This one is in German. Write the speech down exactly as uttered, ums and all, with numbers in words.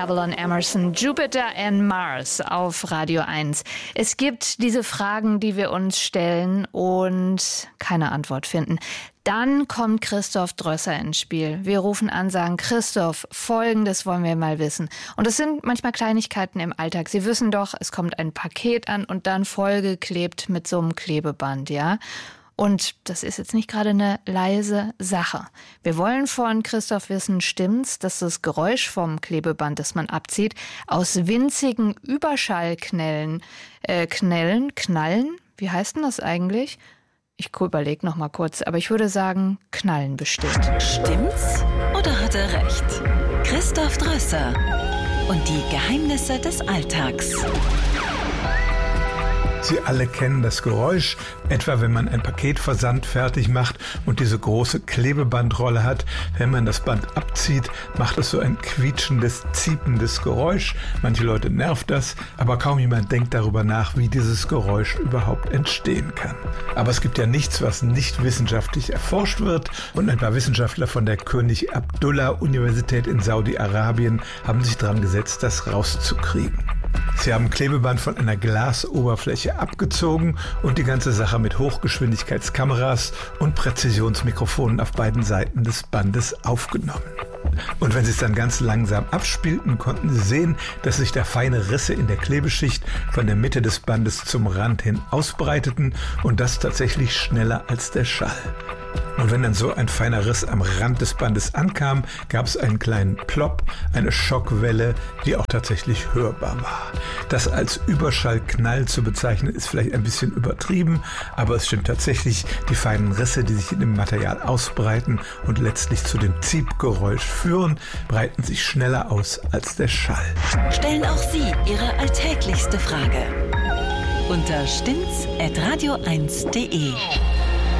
Avalon Emerson, Jupiter and Mars auf Radio eins. Es gibt diese Fragen, die wir uns stellen und keine Antwort finden. Dann kommt Christoph Drösser ins Spiel. Wir rufen an, sagen, Christoph, Folgendes wollen wir mal wissen. Und das sind manchmal Kleinigkeiten im Alltag. Sie wissen doch, es kommt ein Paket an und dann vollgeklebt mit so einem Klebeband, ja? Und das ist jetzt nicht gerade eine leise Sache. Wir wollen von Christoph wissen, stimmt's, dass das Geräusch vom Klebeband, das man abzieht, aus winzigen Überschallknellen, äh, Knellen, Knallen, wie heißt denn das eigentlich? Ich überlege noch mal kurz, aber ich würde sagen, Knallen besteht. Stimmt's oder hat er recht? Christoph Drösser und die Geheimnisse des Alltags. Sie alle kennen das Geräusch, etwa wenn man ein Paketversand fertig macht und diese große Klebebandrolle hat. Wenn man das Band abzieht, macht es so ein quietschendes, ziependes Geräusch. Manche Leute nervt das, aber kaum jemand denkt darüber nach, wie dieses Geräusch überhaupt entstehen kann. Aber es gibt ja nichts, was nicht wissenschaftlich erforscht wird. Und ein paar Wissenschaftler von der König Abdullah Universität in Saudi-Arabien haben sich dran gesetzt, das rauszukriegen. Sie haben Klebeband von einer Glasoberfläche abgezogen und die ganze Sache mit Hochgeschwindigkeitskameras und Präzisionsmikrofonen auf beiden Seiten des Bandes aufgenommen. Und wenn sie es dann ganz langsam abspielten, konnten sie sehen, dass sich da feine Risse in der Klebeschicht von der Mitte des Bandes zum Rand hin ausbreiteten und das tatsächlich schneller als der Schall. Und wenn dann so ein feiner Riss am Rand des Bandes ankam, gab es einen kleinen Plop, eine Schockwelle, die auch tatsächlich hörbar war. Das als Überschallknall zu bezeichnen, ist vielleicht ein bisschen übertrieben, aber es stimmt tatsächlich, die feinen Risse, die sich in dem Material ausbreiten und letztlich zu dem Ziepgeräusch führen, breiten sich schneller aus als der Schall. Stellen auch Sie Ihre alltäglichste Frage unter stimmt's at radio eins punkt de.